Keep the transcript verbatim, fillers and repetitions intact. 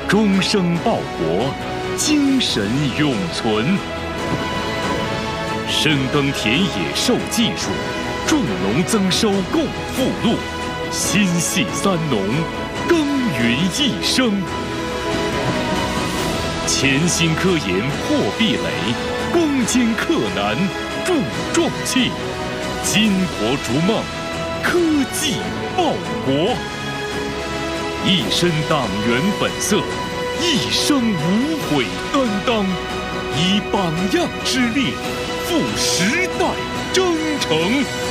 终生报国，精神永存。深耕田野授技术，种农增收共富禄。心系三农，耕耘一生。潜心科研破壁垒，攻坚克难铸壮气。巾帼逐梦，科技报国。一身党员本色，一生无悔担当，以榜样之力，赴时代征程。